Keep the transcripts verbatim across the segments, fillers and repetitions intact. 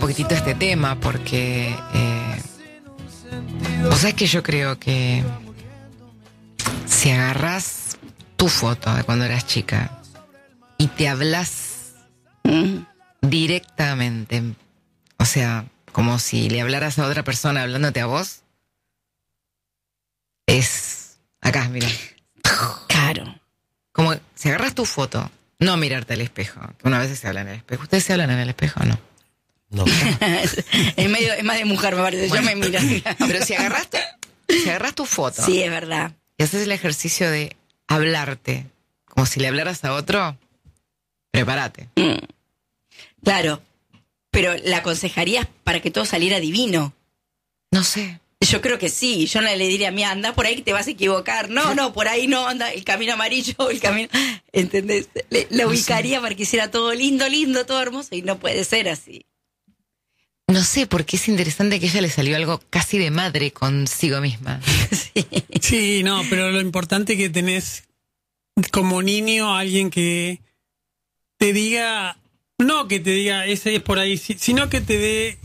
poquitito este tema, porque eh, vos sabés que yo creo que si agarrás tu foto de cuando eras chica y te hablas mm. directamente, o sea, como si le hablaras a otra persona hablándote a vos, es acá, mira. Claro. Como si agarras tu foto, no mirarte al espejo, que una vez se habla en el espejo. ¿Ustedes se hablan en el espejo o no? No. es, medio, es más de mujer, me parece. Bueno, yo me miro. Pero si agarras, si agarras tu foto. Sí, es verdad. Y haces el ejercicio de hablarte, como si le hablaras a otro, prepárate. Mm. Claro. Pero la aconsejarías para que todo saliera divino. No sé. Yo creo que sí. Yo no le diría a mí, anda por ahí que te vas a equivocar. No, no, por ahí no, anda el camino amarillo, el camino... ¿Entendés? Le, la ubicaría no sé. Para que hiciera todo lindo, lindo, todo hermoso. Y no puede ser así. No sé, porque es interesante que a ella le salió algo casi de madre consigo misma. Sí, sí, no, pero lo importante es que tenés como niño alguien que te diga... No que te diga, ese es por ahí, sino que te dé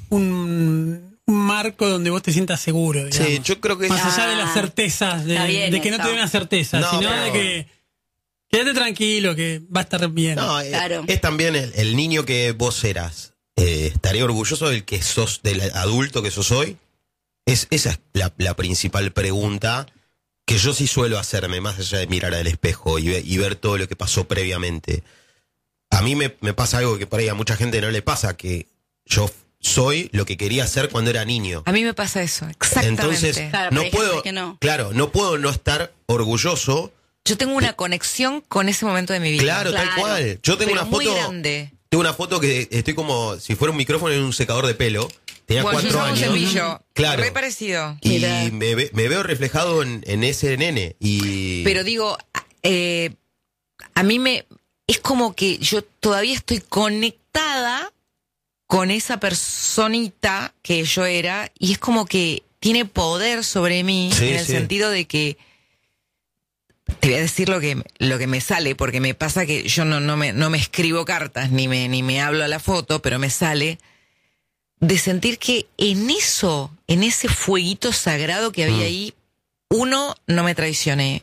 un, un marco donde vos te sientas seguro, digamos. Sí, yo creo que... Más ah, allá de las certezas, de, de que no te den una certeza, no, sino pero... de que quédate tranquilo, que va a estar bien. No, claro. es, es también el, el niño que vos eras. Eh, estaré orgulloso del que sos, del adulto que sos hoy. Es, esa es la, la principal pregunta que yo sí suelo hacerme, más allá de mirar al espejo y, y ver todo lo que pasó previamente. A mí me, me pasa algo que por ahí a mucha gente no le pasa, que yo soy lo que quería ser cuando era niño. A mí me pasa eso, exactamente. Entonces, claro, no puedo, no. claro, no puedo no estar orgulloso. Yo tengo una conexión con ese momento de mi vida. Claro, claro. Tal cual. Yo tengo Pero una foto muy grande. Tengo una foto que estoy como si fuera un micrófono en un secador de pelo. Tenía bueno, cuatro yo años. Un cepillo, claro. Re parecido. Y me, me veo reflejado en, en ese nene. Y... Pero digo, eh, a mí me... Es como que yo todavía estoy conectada con esa personita que yo era y es como que tiene poder sobre mí, sí, en el sí. sentido de que te voy a decir lo que lo que me sale, porque me pasa que yo no no me no me escribo cartas ni me ni me hablo a la foto, pero me sale de sentir que en eso, en ese fueguito sagrado que había mm. ahí, uno, no me traicioné.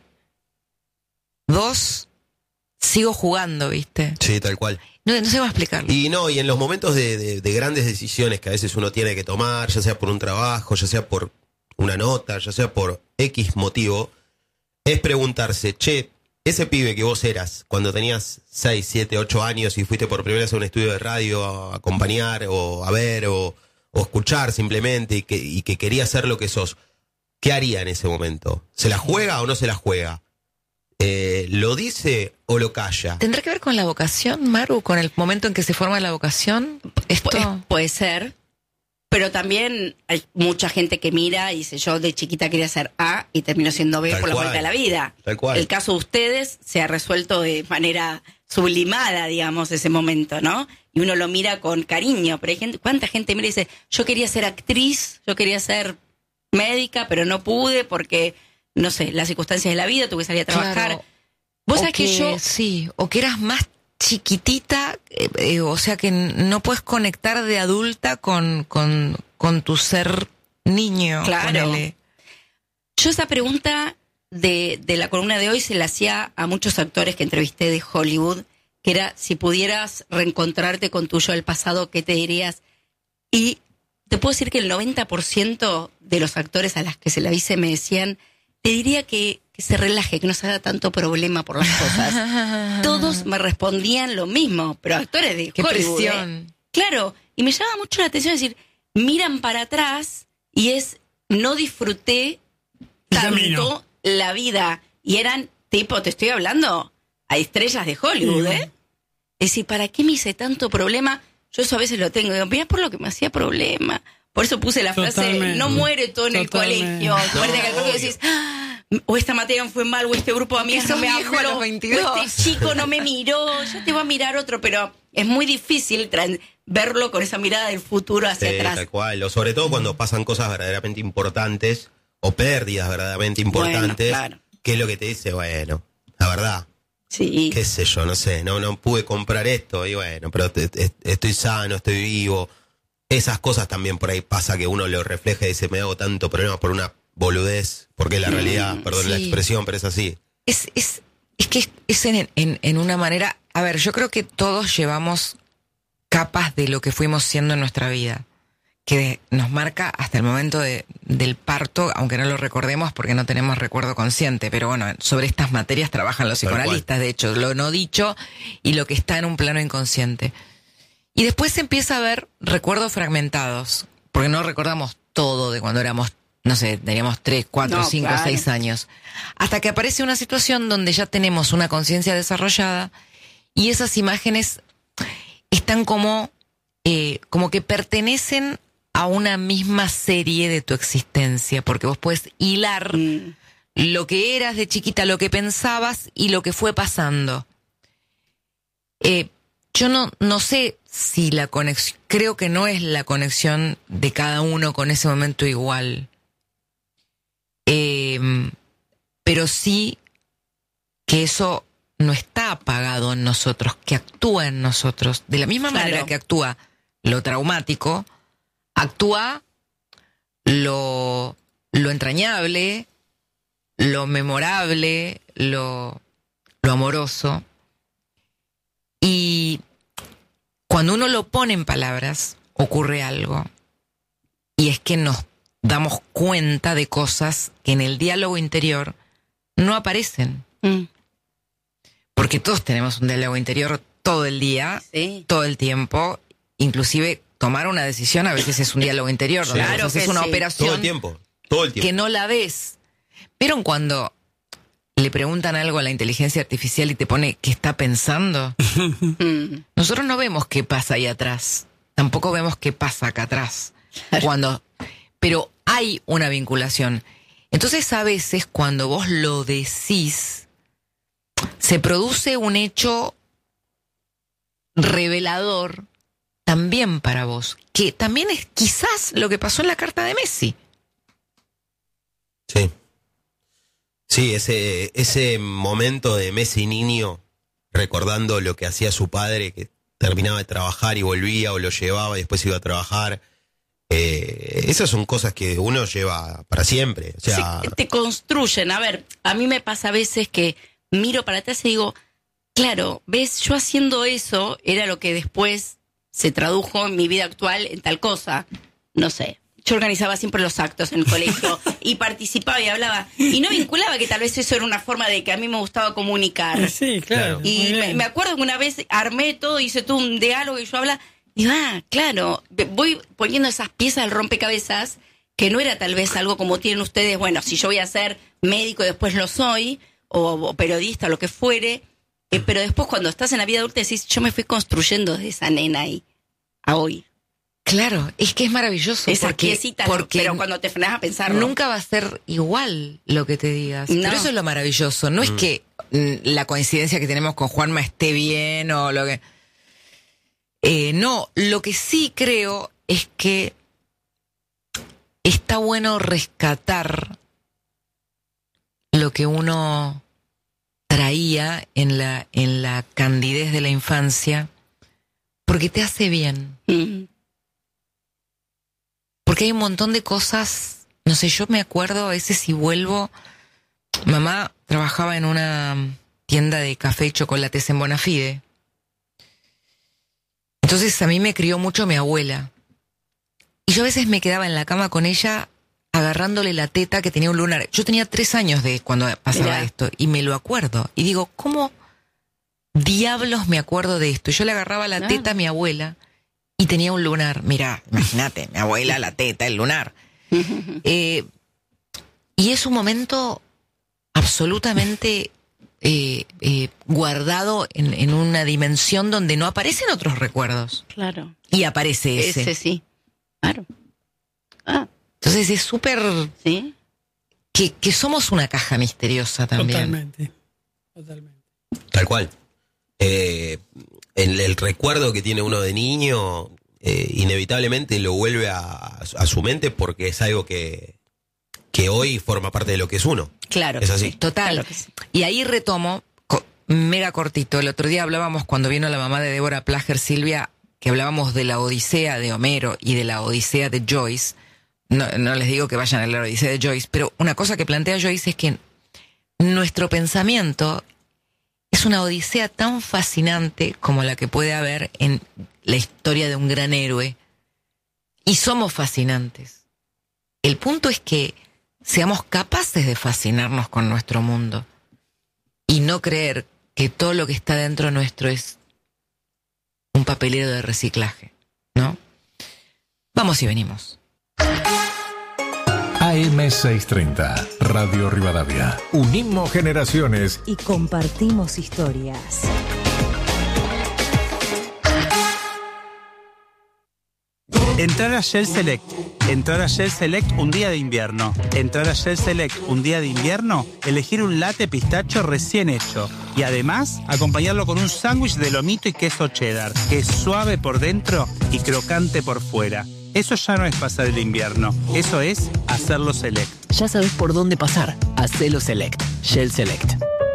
Dos, sigo jugando, ¿viste? Sí, tal cual. No, no sé cómo explicarlo. Y no, y en los momentos de, de, de grandes decisiones que a veces uno tiene que tomar, ya sea por un trabajo, ya sea por una nota, ya sea por X motivo, es preguntarse, che, ese pibe que vos eras cuando tenías seis, siete, ocho años y fuiste por primera vez a un estudio de radio a acompañar o a ver o, o escuchar simplemente y que, y que quería ser lo que sos, ¿qué haría en ese momento? ¿Se la juega o no se la juega? Eh, ¿Lo dice o lo calla? ¿Tendrá que ver con la vocación, Maru? ¿Con el momento en que se forma la vocación? Esto Pu- puede ser, pero también hay mucha gente que mira y dice, yo de chiquita quería ser A y terminó siendo B Tal por la cual. vuelta de la vida. Tal cual. El caso de ustedes se ha resuelto de manera sublimada, digamos, ese momento, ¿no? Y uno lo mira con cariño, pero hay gente, ¿cuánta gente mira y dice, yo quería ser actriz, yo quería ser médica, pero no pude porque... no sé, las circunstancias de la vida, tuve que salir a trabajar. Claro. Vos o sabés que, que yo... Sí, o que eras más chiquitita, eh, eh, o sea que no puedes conectar de adulta con, con, con tu ser niño. Claro. Ponele. Yo esa pregunta de, de la columna de hoy se la hacía a muchos actores que entrevisté de Hollywood, que era, si pudieras reencontrarte con tu yo del pasado, ¿qué te dirías? Y te puedo decir que el noventa por ciento de los actores a las que se la hice me decían... te diría que, que se relaje, que no se haga tanto problema por las cosas. Todos me respondían lo mismo, pero actores de Qué Hollywood, presión. ¿eh? Claro, y me llama mucho la atención decir, miran para atrás y es, no disfruté tanto la vida. Y eran, tipo, te estoy hablando, a estrellas de Hollywood, ¿eh? Es decir, ¿para qué me hice tanto problema? Yo eso a veces lo tengo, digo, mirá por lo que me hacía problema. Por eso puse la frase, Totalmente. no muere todo en Totalmente. el colegio. No, Muerte que al colegio decís, ah, o esta materia fue mal, o este grupo de amigos no sos me viejo a habló, los veintidós. o este chico no me miró, ya te va a mirar otro, pero es muy difícil tra- verlo con esa mirada del futuro hacia Sí, atrás. tal cual. O sobre todo cuando pasan cosas verdaderamente importantes o pérdidas verdaderamente importantes, Bueno, claro. que es lo que te dice, bueno, la verdad, Sí. qué sé yo, no sé, no no pude comprar esto y bueno, pero te- te- estoy sano, estoy vivo. esas cosas también por ahí pasa que uno lo refleja y dice, me hago tanto problema por una boludez, porque la realidad, perdón sí. la expresión, pero es así. Es, es, es que es en, en, en una manera... A ver, yo creo que todos llevamos capas de lo que fuimos siendo en nuestra vida, que nos marca hasta el momento de, del parto, aunque no lo recordemos porque no tenemos recuerdo consciente, pero bueno, sobre estas materias trabajan los psicoanalistas, de hecho, lo no dicho y lo que está en un plano inconsciente. Y después se empieza a ver recuerdos fragmentados, porque no recordamos todo de cuando éramos, no sé, teníamos tres, cuatro, No, cinco, claro. seis años. Hasta que aparece una situación donde ya tenemos una conciencia desarrollada y esas imágenes están como, eh, como que pertenecen a una misma serie de tu existencia, porque vos puedes hilar Mm. lo que eras de chiquita, lo que pensabas y lo que fue pasando. Eh, yo no, no sé si la conexión, creo que no es la conexión de cada uno con ese momento igual. Eh, pero sí que eso no está apagado en nosotros, que actúa en nosotros. De la misma Claro. manera que actúa lo traumático, actúa lo, lo entrañable, lo memorable, lo, lo amoroso. Y cuando uno lo pone en palabras, ocurre algo. Y es que nos damos cuenta de cosas que en el diálogo interior no aparecen. Mm. Porque todos tenemos un diálogo interior todo el día, Sí. todo el tiempo. Inclusive tomar una decisión a veces es un diálogo interior. Donde Claro vos haces que una sí. operación Todo el tiempo, todo el tiempo. que no la ves. ¿Vieron cuando le preguntan algo a la inteligencia artificial y te pone qué está pensando? Mm. Nosotros no vemos qué pasa ahí atrás. Tampoco vemos qué pasa acá atrás. Cuando, pero hay una vinculación. Entonces a veces cuando vos lo decís, se produce un hecho revelador también para vos, que también es quizás lo que pasó en la carta de Messi. Sí. Sí, ese, ese momento de Messi niño, recordando lo que hacía su padre, que terminaba de trabajar y volvía o lo llevaba y después iba a trabajar. Eh, esas son cosas que uno lleva para siempre. O sea, Sí, te construyen. A ver, a mí me pasa a veces que miro para atrás y digo, claro, ves, yo haciendo eso era lo que después se tradujo en mi vida actual en tal cosa. No sé. Yo organizaba siempre los actos en el colegio y participaba y hablaba. Y no vinculaba que tal vez eso era una forma de que a mí me gustaba comunicar. Sí, claro. Y muy me, bien. me acuerdo que una vez armé todo, hice todo un diálogo y yo hablaba. Digo, ah, claro, voy poniendo esas piezas del rompecabezas que no era tal vez algo como tienen ustedes. Bueno, si yo voy a ser médico y después lo soy, o, o periodista, o lo que fuere. Eh, pero después cuando estás en la vida adulta decís, yo me fui construyendo desde esa nena ahí a hoy. Claro, es que es maravilloso. Esa porque, piecita, porque pero cuando te frenas a pensarlo. nunca va a ser igual lo que te digas. No. Pero eso es lo maravilloso. No es que mm, la coincidencia que tenemos con Juanma esté bien o lo que... Eh, no, lo que sí creo es que está bueno rescatar lo que uno traía en la, en la candidez de la infancia, porque te hace bien. Mm. Porque hay un montón de cosas, no sé, yo me acuerdo a veces si vuelvo, mamá trabajaba en una tienda de café y chocolates en Bonafide. Entonces a mí me crió mucho mi abuela. Y yo a veces me quedaba en la cama con ella agarrándole la teta que tenía un lunar. Yo tenía tres años de cuando pasaba Mirá. esto y me lo acuerdo. Y digo, ¿cómo diablos me acuerdo de esto? Yo le agarraba la Ah. teta a mi abuela y tenía un lunar. Mirá, imagínate, mi abuela, la teta, el lunar. Eh, y es un momento absolutamente eh, eh, guardado en, en una dimensión donde no aparecen otros recuerdos. Claro. Y aparece ese. Ese sí. Claro. Ah, Entonces es súper... sí. Que, que somos una caja misteriosa también. Totalmente. Totalmente. tal cual. Eh, el, el recuerdo que tiene uno de niño, eh, inevitablemente lo vuelve a, a su mente porque es algo que, que hoy forma parte de lo que es uno. Claro. Es que así. sí. Total. Claro que sí. Y ahí retomo, co- mega cortito. El otro día hablábamos cuando vino la mamá de Débora Plager, Silvia, que hablábamos de la Odisea de Homero y de la Odisea de Joyce, no, no les digo que vayan a la Odisea de Joyce, pero una cosa que plantea Joyce es que nuestro pensamiento es una odisea tan fascinante como la que puede haber en la historia de un gran héroe. Y somos fascinantes. El punto es que seamos capaces de fascinarnos con nuestro mundo y no creer que todo lo que está dentro nuestro es un papelero de reciclaje, ¿no? Vamos y venimos. A M seiscientos treinta, Radio Rivadavia. Unimos generaciones y compartimos historias. Entrar a Shell Select. Entrar a Shell Select un día de invierno. Entrar a Shell Select un día de invierno, elegir un latte pistacho recién hecho. Y además, acompañarlo con un sándwich de lomito y queso cheddar, que es suave por dentro y crocante por fuera. Eso ya no es pasar el invierno, eso es hacerlo Select. Ya sabes por dónde pasar. Hacelo Select. Shell Select.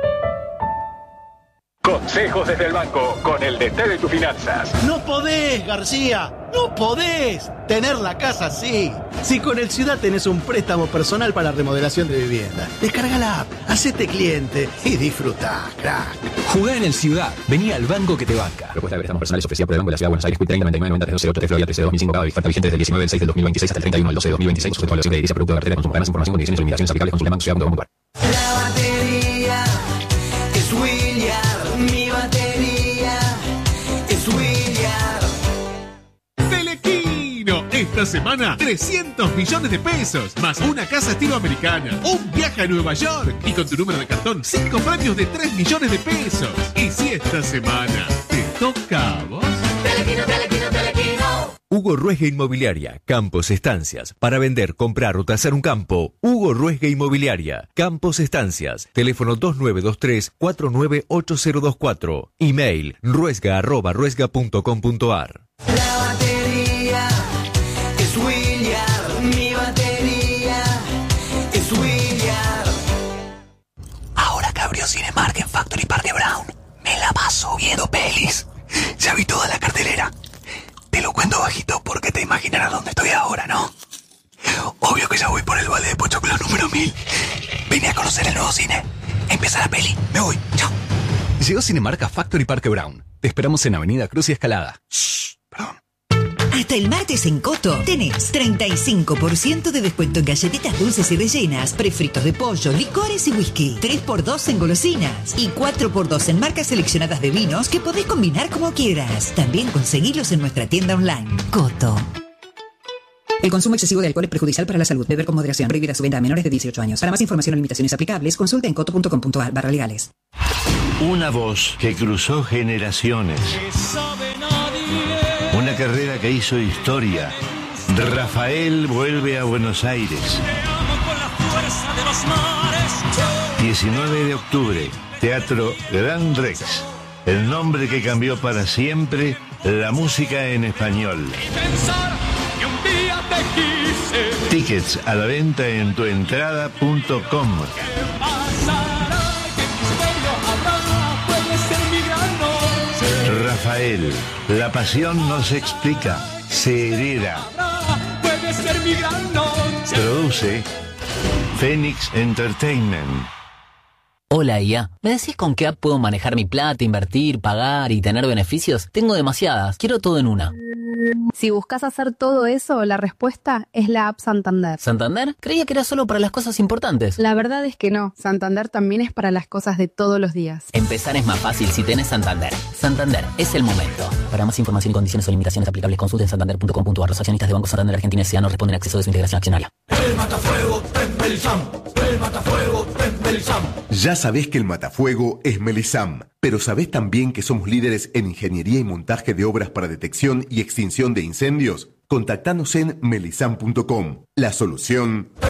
Consejos desde el banco con el D T de tus finanzas. No podés, García. No podés tener la casa así. Si con el Ciudad tenés un préstamo personal para remodelación de vivienda, descarga la app, hacete cliente y disfrutá, crack. Jugá en el Ciudad. Vení al banco que te banca. Propuesta de préstamos personales ofrecida por el Banco de la Ciudad de Buenos Aires. Quit treinta, noventa y nueve, noventa, trece, ocho, Florida, trece, dos mil cinco. Cada oferta vigente desde el diecinueve del seis del dos mil veintiséis hasta el treinta y uno del doce del dos mil veintiséis. Sujeto a evaluación de edilicia, producto de cartera de consumo. Para más información, condiciones y limitaciones aplicables, consulta banco ciudad punto com punto a r. La batería es William. Mi batería es William. Telequino. Esta semana, trescientos millones de pesos, más una casa estilo americana, un viaje a Nueva York y con tu número de cartón, cinco premios de tres millones de pesos. Y si esta semana te toca a vos... Telequino, Telequino, Telequino. Hugo Ruesga Inmobiliaria, Campos Estancias. Para vender, comprar o tasar un campo, Hugo Ruesga Inmobiliaria, Campos Estancias. Teléfono dos nueve dos tres, cuatro nueve ocho cero dos cuatro. Email ruesga arroba ruesga punto com punto a r. La batería es William. Mi batería es William. Ahora que abrió Cinemark en Factory Parque Brown, me la paso viendo pelis. Ya vi toda la cartelera. Te lo cuento bajito porque te imaginarás dónde estoy ahora, ¿no? Obvio que ya voy por el balde de Pochoclo número mil. Vine a conocer el nuevo cine. Empieza la peli. Me voy. Chao. Llegó Cinemark a Factory Parque Brown. Te esperamos en Avenida Cruz y Escalada. Shh, perdón. Hasta el martes en Coto tenés treinta y cinco por ciento de descuento en galletitas dulces y rellenas, prefritos de pollo, licores y whisky. tres por dos en golosinas y cuatro por dos en marcas seleccionadas de vinos que podés combinar como quieras. También conseguilos en nuestra tienda online. Coto. El consumo excesivo de alcohol es perjudicial para la salud. Beber con moderación. Prohibida su venta a menores de dieciocho años. Para más información o limitaciones aplicables, consulta en coto punto com punto a r barra legales. Una voz que cruzó generaciones. Una carrera que hizo historia. Rafael vuelve a Buenos Aires. diecinueve de octubre, Teatro Gran Rex. El nombre que cambió para siempre la música en español. Tickets a la venta en tuentrada punto com. Rafael, la pasión no se explica, se hereda. Produce Phoenix Entertainment. Hola I A, ¿me decís con qué app puedo manejar mi plata, invertir, pagar y tener beneficios? Tengo demasiadas, quiero todo en una. Si buscas hacer todo eso, la respuesta es la app Santander. ¿Santander? Creía que era solo para las cosas importantes. La verdad es que no, Santander también es para las cosas de todos los días. Empezar es más fácil si tenés Santander. Santander, es el momento. Para más información, condiciones o limitaciones aplicables, consulten santander punto com punto a r. Los accionistas de Banco Santander Argentina S A no responden a acceso de su integración accionaria. El matafuego es Melisam. El matafuego es Melisam. Ya sabés que el matafuego es Melisam, pero ¿sabés también que somos líderes en ingeniería y montaje de obras para detección y extinción de incendios? Contactanos en melisam punto com. La solución